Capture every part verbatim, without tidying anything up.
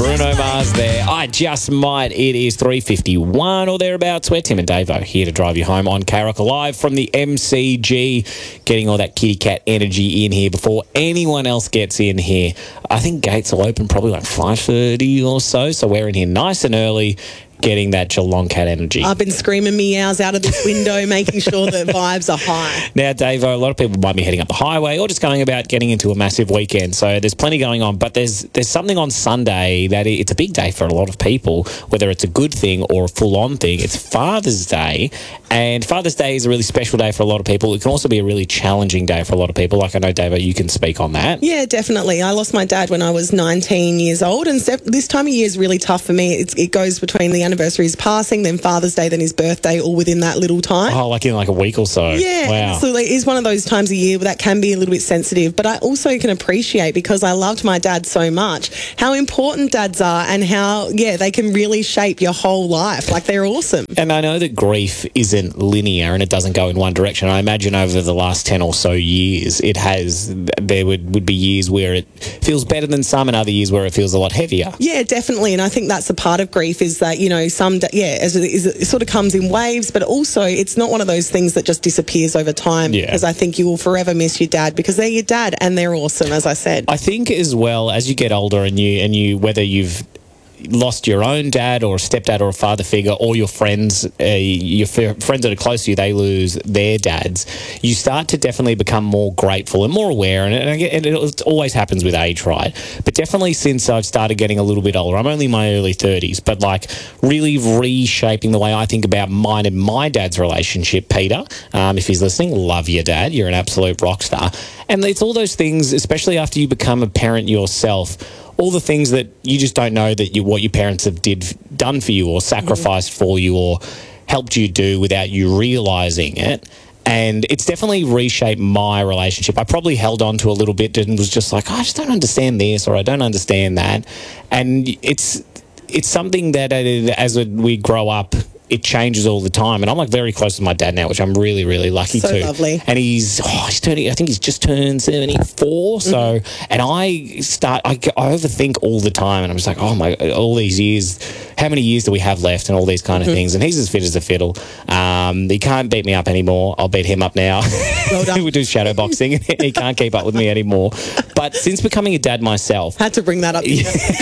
Bruno Mars there. I just might. It is three fifty-one or thereabouts. We're Tim and Davo here to drive you home on K-Rock Live from the M C G, getting all that kitty cat energy in here before anyone else gets in here. I think gates will open probably like five thirty or so, so we're in here nice and early, getting that Geelong cat energy. I've been screaming meows out of this window, making sure the vibes are high. Now, Davo, a lot of people might be heading up the highway or just going about getting into a massive weekend. So there's plenty going on, but there's there's something on Sunday that it's a big day for a lot of people, whether it's a good thing or a full-on thing. It's Father's Day, and Father's Day is a really special day for a lot of people. It can also be a really challenging day for a lot of people. Like I know, Davo, you can speak on that. Yeah, definitely. I lost my dad when I was nineteen years old, and this time of year is really tough for me. It's, it goes between the anniversary of his passing, then Father's Day, then his birthday, all within that little time. Oh, like in like a week or so. Yeah, wow. Absolutely. It is one of those times a year that can be a little bit sensitive, but I also can appreciate, because I loved my dad so much, how important dads are and how, yeah, they can really shape your whole life. Like, they're awesome. And I know that grief isn't linear and it doesn't go in one direction. I imagine over the last ten or so years, it has, there would, would be years where it feels better than some and other years where it feels a lot heavier. Yeah, definitely. And I think that's a part of grief, is that, you know, some, yeah, as it, is, it sort of comes in waves, but also it's not one of those things that just disappears over time. Yeah. Because I think you will forever miss your dad, because they're your dad and they're awesome, as I said. I think as well, as you get older and you, and you, whether you've lost your own dad or a stepdad or a father figure, or your friends, uh, your f- friends that are close to you, they lose their dads, you start to definitely become more grateful and more aware, and it, and it always happens with age, right? But definitely since I've started getting a little bit older, I'm only in my early thirties, but like really reshaping the way I think about mine and my dad's relationship. Peter, um, if he's listening, love your dad, you're an absolute rock star. And it's all those things, especially after you become a parent yourself, all the things that you just don't know that you, what your parents have did done for you or sacrificed mm. for you or helped you do without you realising it. And it's definitely reshaped my relationship. I probably held on to a little bit and was just like, oh, I just don't understand this or I don't understand that. And it's it's something that as we grow up, it changes all the time. And I'm like very close to my dad now, which I'm really, really lucky so to. So lovely. And he's, oh, he's turning, I think he's just turned seventy-four. So, mm-hmm. and I start, I, I overthink all the time. And I'm just like, oh my, all these years, how many years do we have left and all these kind of mm-hmm. things. And he's as fit as a fiddle. Um, he can't beat me up anymore. I'll beat him up now. Well done. We do shadow boxing. He can't keep up with me anymore. But since becoming a dad myself. Had to bring that up.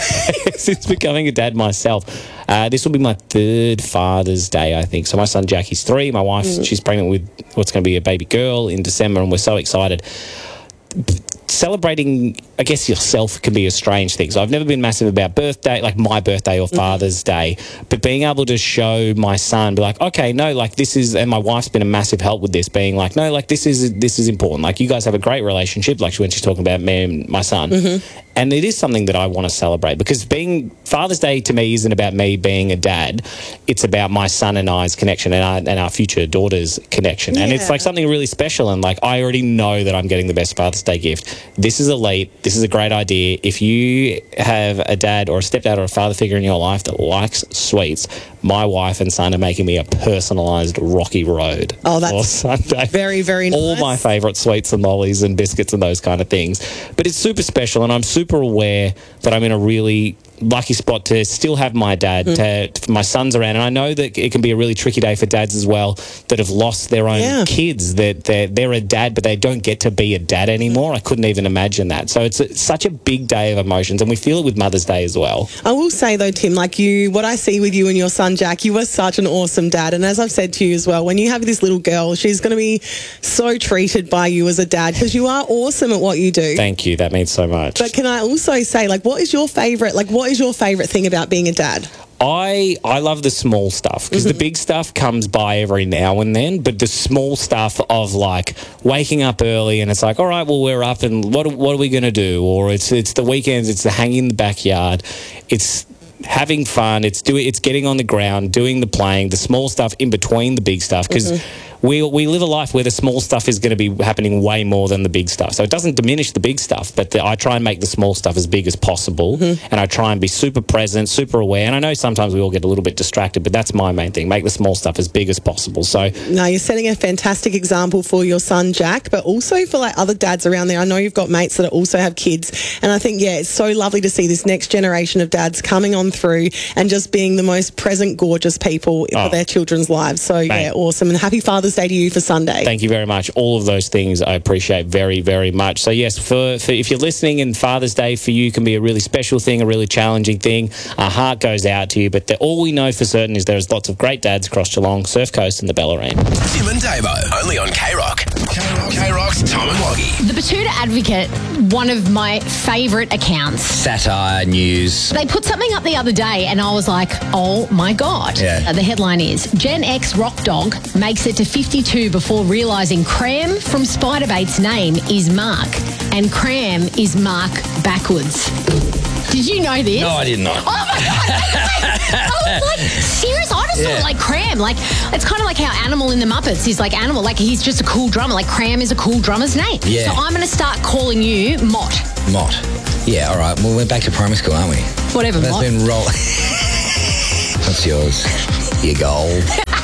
Since becoming a dad myself, uh, this will be my third Father's Day, I think. So my son Jackie's three. My wife, mm. she's pregnant with what's going to be a baby girl in December, and we're so excited. Celebrating, I guess, yourself can be a strange thing. So I've never been massive about birthday, like my birthday or Father's mm-hmm. Day, but being able to show my son, be like, okay, no, like this is, and my wife's been a massive help with this, being like, no, like this is this is important. Like you guys have a great relationship, like when she's talking about me and my son. Mm-hmm. And it is something that I want to celebrate, because being Father's Day to me isn't about me being a dad. It's about my son and I's connection and our, and our future daughter's connection. Yeah. And it's like something really special. And like, I already know that I'm getting the best Father's Day gift. This is elite. This is a great idea. If you have a dad or a stepdad or a father figure in your life that likes sweets, my wife and son are making me a personalised Rocky Road. Oh, that's for Sunday. Very, very nice. All my favourite sweets and lollies and biscuits and those kind of things. But it's super special, and I'm super aware that I'm in a really lucky spot to still have my dad, mm. to, my son's around. And I know that it can be a really tricky day for dads as well that have lost their own yeah. kids, that they're, they're a dad, but they don't get to be a dad anymore. I couldn't even imagine that. So it's a, such a big day of emotions, and we feel it with Mother's Day as well. I will say though, Tim, like you, what I see with you and your son, Jack, you are such an awesome dad. And as I've said to you as well, when you have this little girl, she's going to be so treated by you as a dad, because you are awesome at what you do. Thank you. That means so much. But can I also say, like, what is your favourite, like, what is your favourite thing about being a dad? I I love the small stuff, because mm-hmm. the big stuff comes by every now and then, but the small stuff of like waking up early and it's like, all right, well, we're up and what what are we going to do? Or it's it's the weekends, it's the hanging in the backyard, it's having fun, it's doing, it's getting on the ground, doing the playing, the small stuff in between the big stuff, because mm-hmm. we we live a life where the small stuff is going to be happening way more than the big stuff. So it doesn't diminish the big stuff, but the, I try and make the small stuff as big as possible, mm-hmm. and I try and be super present, super aware. And I know sometimes we all get a little bit distracted, but that's my main thing: make the small stuff as big as possible. So no, you're setting a fantastic example for your son Jack, but also for like other dads around there. I know you've got mates that also have kids, and I think yeah, it's so lovely to see this next generation of dads coming on through and just being the most present, gorgeous people oh. for their children's lives. So Mate. yeah, awesome. And happy Father's Day to you for Sunday. Thank you very much. All of those things I appreciate very, very much. So yes, for, for if you're listening, and Father's Day for you can be a really special thing, a really challenging thing. Our heart goes out to you, but the, all we know for certain is there's lots of great dads across Geelong, Surf Coast and the Bellarine. Tim and Davo, only on K-Rock. K-Rock. K-Rock's Tom and Woggy. The Batuta Advocate, one of my favourite accounts. Satire, news. They put something up the other day and I was like, oh my God. Yeah. Uh, the headline is, Gen X rock dog makes it to fifty-two before realising Cram from Spiderbait's name is Mark, and Cram is Mark backwards. Did you know this? No, I didn't know. Oh my God! I was like, serious? I just Yeah. thought like Cram. Like, it's kind of like how Animal in the Muppets is like Animal. Like, he's just a cool drummer. Like, Cram is a cool drummer's name. Yeah. So I'm going to start calling you Mott. Mott. Yeah, all right. Well, we're back to primary school, aren't we? Whatever, That's Mott. been roll. What's yours? Your goal.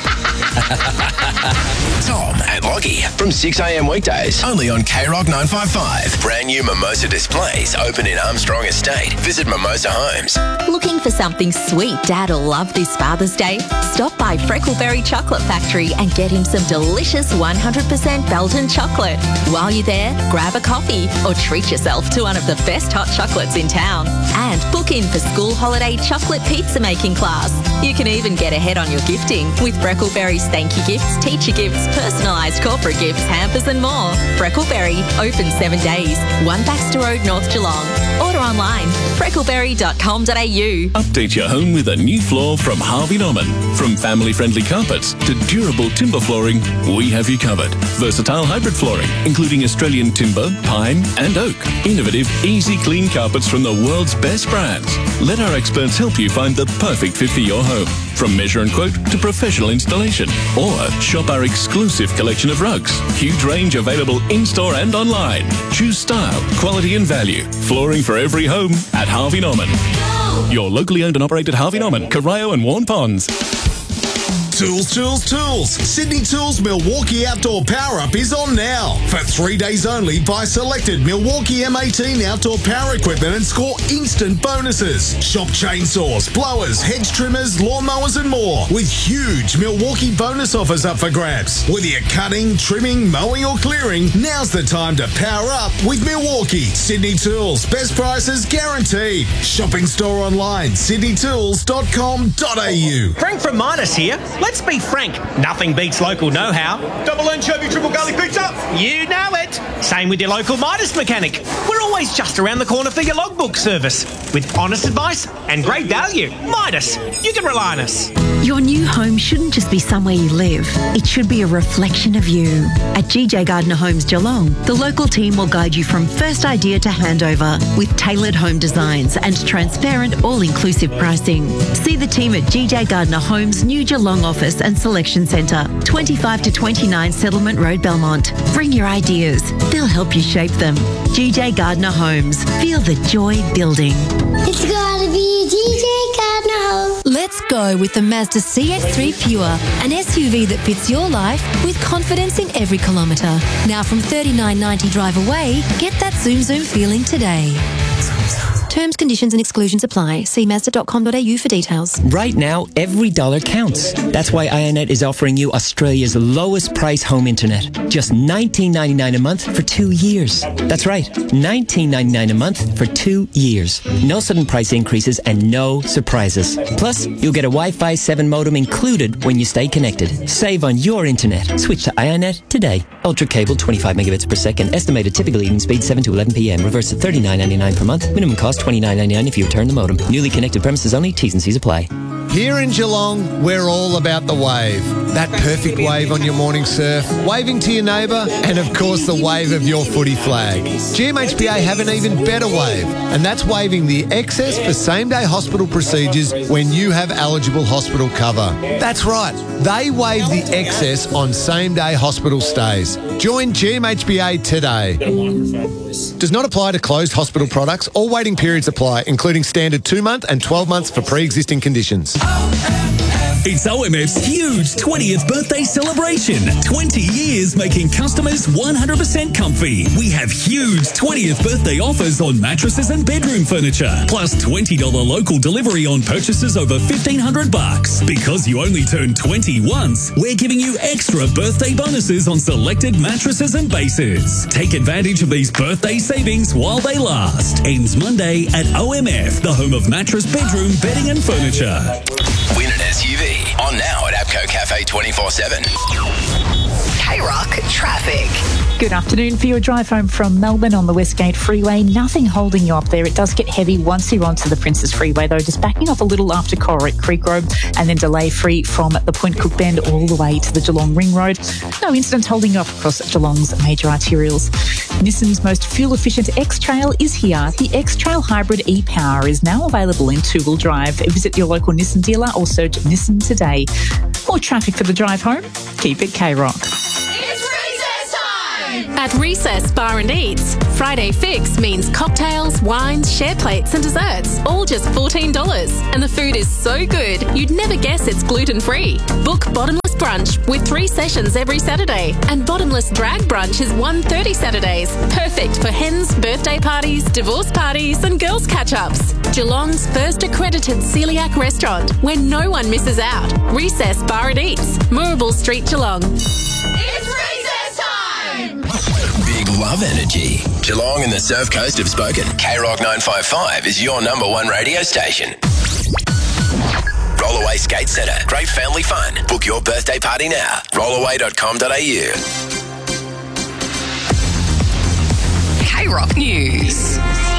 Tom and Woggy from six a.m. weekdays, only on K-Rock nine fifty-five. Brand new Mimosa displays open in Armstrong Estate. Visit Mimosa Homes. Looking for something sweet Dad'll love this Father's Day? Stop by Freckleberry Chocolate Factory and get him some delicious one hundred percent Belgian chocolate. While you're there, grab a coffee or treat yourself to one of the best hot chocolates in town. And book in for school holiday chocolate pizza making class. You can even get ahead on your gifting with Freckleberry's thank you gifts, teacher gifts, personalised corporate gifts, hampers and more. Freckleberry, open seven days. one Baxter Road, North Geelong. Order online, freckleberry dot com dot a u. Update your home with a new floor from Harvey Norman. From family-friendly carpets to durable timber flooring, we have you covered. Versatile hybrid flooring, including Australian timber, pine and oak. Innovative, easy clean carpets from the world's best brands. Let our experts help you find the perfect fit for your home. From measure and quote to professional installation. Or shop our exclusive collection of rugs. Huge range available in-store and online. Choose style, quality and value. Flooring for every home at Harvey Norman. Your locally owned and operated Harvey Norman, Corio and Warn Ponds. Tools, tools, tools. Sydney Tools Milwaukee Outdoor Power Up is on now. For three days only, buy selected Milwaukee M eighteen outdoor power equipment and score instant bonuses. Shop chainsaws, blowers, hedge trimmers, lawnmowers and more with huge Milwaukee bonus offers up for grabs. Whether you're cutting, trimming, mowing or clearing, now's the time to power up with Milwaukee. Sydney Tools. Best prices guaranteed. Shopping store online, sydney tools dot com dot a u. Frank from Midas here. Let's be frank, nothing beats local know-how. Double anchovy, triple garlic pizza. You know it. Same with your local Midas mechanic. We're always just around the corner for your logbook service. With honest advice and great value. Midas, you can rely on us. Your new home shouldn't just be somewhere you live. It should be a reflection of you. At G J Gardner Homes Geelong, the local team will guide you from first idea to handover with tailored home designs and transparent all-inclusive pricing. See the team at G J Gardner Homes' new Geelong office and selection centre, twenty-five to twenty-nine Settlement Road, Belmont. Bring your ideas. They'll help you shape them. G J Gardner Homes. Feel the joy building. It's gotta be G J Gardner Homes. Let's go with the Mazda C X three Pure, an S U V that fits your life with confidence in every kilometre. Now from thirty-nine ninety drive away, get that zoom zoom feeling today. Terms, conditions and exclusions apply. See mazda dot com dot a u for details. Right now, every dollar counts. That's why iiNet is offering you Australia's lowest price home internet. Just nineteen ninety-nine a month for two years. That's right, nineteen ninety-nine a month for two years. No sudden price increases and no surprises. Plus, you'll get a Wi-Fi seven modem included when you stay connected. Save on your internet. Switch to iiNet today. Ultra cable, twenty-five megabits per second. Estimated typical evening speed seven to eleven p m. Reverse to thirty-nine ninety-nine per month. Minimum cost twenty-nine ninety-nine if you return the modem. Newly connected premises only. T's and C's apply. Here in Geelong, we're all about the wave. That perfect wave on your morning surf, waving to your neighbour, and of course the wave of your footy flag. G M H B A have an even better wave, and that's waiving the excess for same-day hospital procedures when you have eligible hospital cover. That's right, they waive the excess on same-day hospital stays. Join G M H B A today. Does not apply to closed hospital products. All waiting periods apply, including standard two-month and twelve months for pre-existing conditions. It's O M F's huge twentieth birthday celebration. twenty years making customers one hundred percent comfy. We have huge twentieth birthday offers on mattresses and bedroom furniture, plus twenty dollars local delivery on purchases over fifteen hundred bucks. Because you only turn twenty once, we're giving you extra birthday bonuses on selected mattresses and bases. Take advantage of these birthday savings while they last. Ends Monday at O M F, the home of mattress, bedroom, bedding and furniture. Win an S U V. On now at APCO Cafe twenty-four seven. K-Rock traffic. Good afternoon. For your drive home from Melbourne on the Westgate Freeway, nothing holding you up there. It does get heavy once you're onto the Princes Freeway, though, just backing off a little after Corrick Creek Road and then delay free from the Point Cook Bend all the way to the Geelong Ring Road. No incidents holding you up across Geelong's major arterials. Nissan's most fuel-efficient X-Trail is here. The X-Trail Hybrid e-Power is now available in two-wheel drive. Visit your local Nissan dealer or search Nissan today. More traffic for the drive home? Keep it K-Rock. At Recess Bar and Eats, Friday Fix means cocktails, wines, share plates and desserts, all just fourteen dollars. And the food is so good, you'd never guess it's gluten-free. Book Bottomless Brunch with three sessions every Saturday. And Bottomless Drag Brunch is one thirty Saturdays. Perfect for hens, birthday parties, divorce parties and girls' catch-ups. Geelong's first accredited celiac restaurant where no one misses out. Recess Bar and Eats, Moorabool Street, Geelong. It's recess time! Big love energy. Geelong and the Surf Coast have spoken. K-Rock nine five five is your number one radio station. Rollaway Skate Centre. Great family fun. Book your birthday party now. rollaway dot com dot a u. K-Rock News.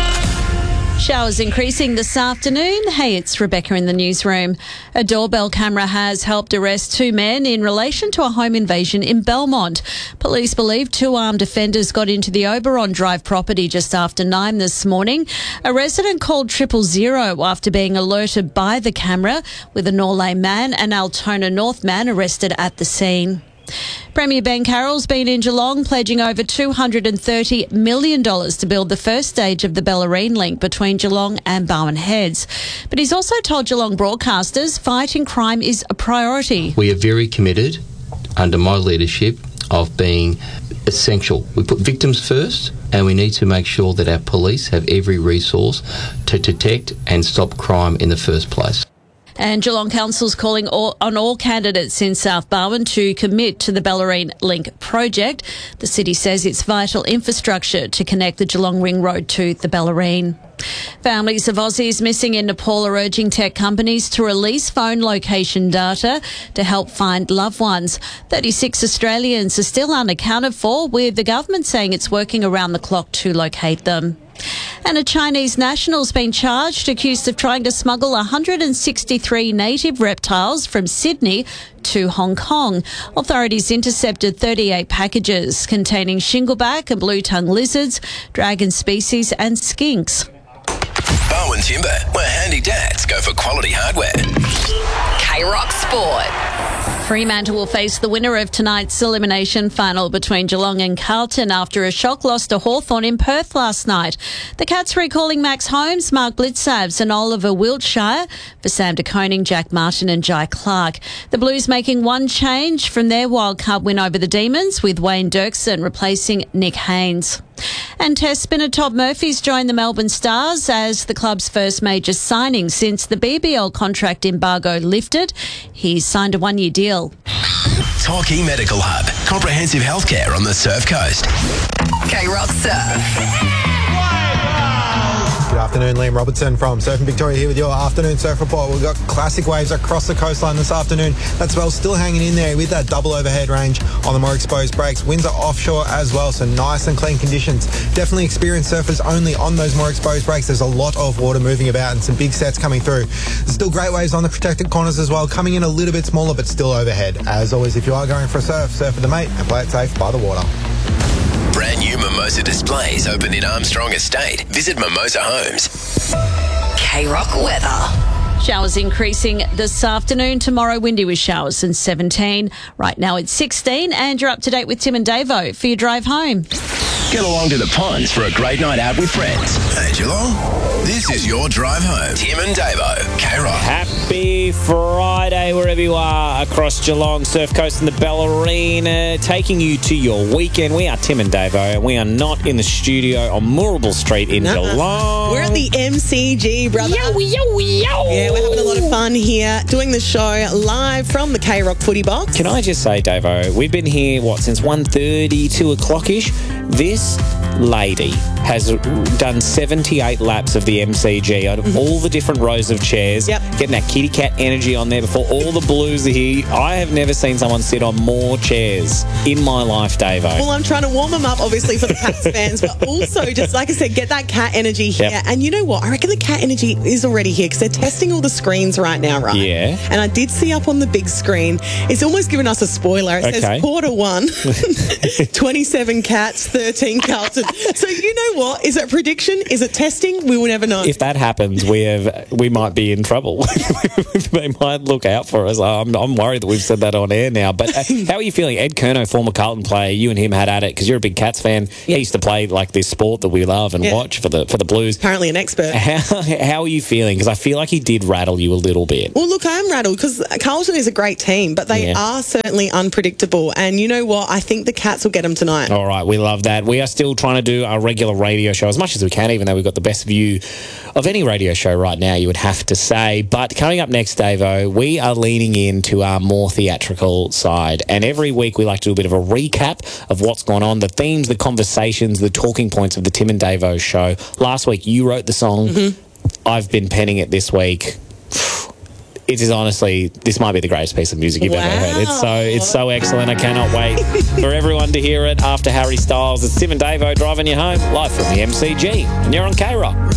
Showers increasing this afternoon. Hey, it's Rebecca in the newsroom. A doorbell camera has helped arrest two men in relation to a home invasion in Belmont. Police believe two armed offenders got into the Oberon Drive property just after nine this morning. A resident called triple zero after being alerted by the camera, with a Norlay man and Altona North man arrested at the scene. Premier Ben Carroll's been in Geelong pledging over two hundred thirty million dollars to build the first stage of the Bellarine link between Geelong and Barwon Heads. But he's also told Geelong broadcasters fighting crime is a priority. We are very committed, under my leadership, of being essential. We put victims first, and we need to make sure that our police have every resource to detect and stop crime in the first place. And Geelong Council's calling all, on all candidates in South Barwon to commit to the Bellarine Link project. The city says it's vital infrastructure to connect the Geelong Ring Road to the Bellarine. Families of Aussies missing in Nepal are urging tech companies to release phone location data to help find loved ones. thirty-six Australians are still unaccounted for, with the government saying it's working around the clock to locate them. And a Chinese national's been charged, accused of trying to smuggle one hundred sixty-three native reptiles from Sydney to Hong Kong. Authorities intercepted thirty-eight packages containing shingleback and blue-tongue lizards, dragon species and skinks. Barwon Timber, where handy dads go for quality hardware. K-Rock Sport. Fremantle will face the winner of tonight's elimination final between Geelong and Carlton after a shock loss to Hawthorn in Perth last night. The Cats recalling Max Holmes, Mark Blitzabs and Oliver Wiltshire for Sam de Koning, Jack Martin and Jai Clark. The Blues making one change from their wildcard win over the Demons, with Wayne Dirksen replacing Nick Haynes. And Test spinner Todd Murphy's joined the Melbourne Stars as the club's first major signing since the B B L contract embargo lifted. He's signed a one-year deal. Torquay Medical Hub. Comprehensive healthcare on the Surf Coast. K-Rock Surf. afternoon. Liam Robertson from Surfing Victoria here with your afternoon surf report. We've got classic waves across the coastline this afternoon. That swell still hanging in there with that double overhead range on the more exposed breaks. Winds are offshore as well, so nice and clean conditions. Definitely experienced surfers only on those more exposed breaks. There's a lot of water moving about and some big sets coming through. There's still great waves on the protected corners as well, coming in a little bit smaller but still overhead. As always, if you are going for a surf, surf with a mate and play it safe by the water. Brand new Mimosa displays open in Armstrong Estate. Visit Mimosa Homes. K-Rock weather. Showers increasing this afternoon. Tomorrow, windy with showers and seventeen. Right now it's sixteen, and you're up to date with Tim and Davo for your drive home. Get along to the ponds for a great night out with friends. Hey, Geelong, this is your drive home. Tim and Davo, K-Rock. Happy Friday, wherever you are across Geelong, Surf Coast and the Ballerina, taking you to your weekend. We are Tim and Davo, and we are not in the studio on Moorabool Street in Nuh-uh. Geelong. We're at the M C G, brother. Yo, yo, yo. Yeah, we're having a lot of fun here, doing the show live from the K-Rock footy box. Can I just say, Davo, we've been here, what, since one thirty, two o'clock-ish? This lady has done seventy-eight laps of the M C G out of Mm-hmm. all the different rows of chairs, yep. getting that kitty cat energy on there before all the blues are here. I have never seen someone sit on more chairs in my life, Davo. Well, I'm trying to warm them up, obviously, for the Cats fans, but also, just like I said, get that cat energy here. Yep. And you know what? I reckon the cat energy is already here because they're testing all the screens right now, right? Yeah. And I did see up on the big screen, it's almost given us a spoiler. It Okay. says quarter one, twenty-seven Cats, thirteen Carlton. So you know what? Is it prediction? Is it testing? We will never know. If that happens, we have we might be in trouble. They might look out for us. I'm, I'm worried that we've said that on air now. But uh, how are you feeling? Ed Kerno, former Carlton player, you and him had at it because you're a big Cats fan. He used to play like this sport that we love and Yeah. watch for the for the Blues. Apparently an expert. How, how are you feeling? Because I feel like he did rattle you a little bit. Well, look, I am rattled because Carlton is a great team, but they Yeah. are certainly unpredictable. And you know what? I think the Cats will get them tonight. All right, we love that. We are still trying to do our regular radio show as much as we can, even though we've got the best view of any radio show right now, you would have to say. But coming up next, Davo, we are leaning into our more theatrical side. And every week we like to do a bit of a recap of what's gone on, the themes, the conversations, the talking points of the Tim and Davo show. Last week, you wrote the song. Mm-hmm. I've been penning it this week. It is honestly, this might be the greatest piece of music you've Wow. ever heard. It's so it's so excellent. I cannot wait for everyone to hear it after Harry Styles. It's Tim and Davo driving you home live from the M C G. And you're on K-Rock.